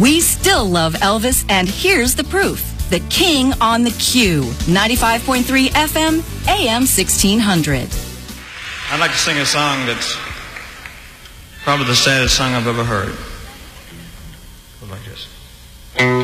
We still love Elvis, and here's the proof. The King on the Q, 95.3 FM, AM 1600. I'd like to sing a song that's probably the saddest song I've ever heard. Like this.